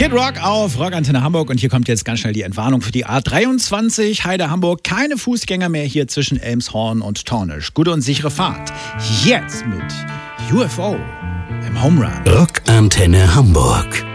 Kid Rock auf Rockantenne Hamburg und hier kommt jetzt ganz schnell die Entwarnung für die A23 Heide Hamburg. Keine Fußgänger mehr hier zwischen Elmshorn und Tornisch. Gute und sichere Fahrt. Jetzt mit UFO im Home Run. Rockantenne Hamburg.